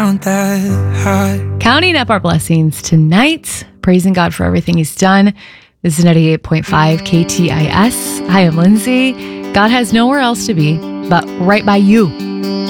count that high. Counting up our blessings tonight, praising God for everything He's done. This is 98.5 KTIS. Hi, I'm Lindsay. God has nowhere else to be but right by you.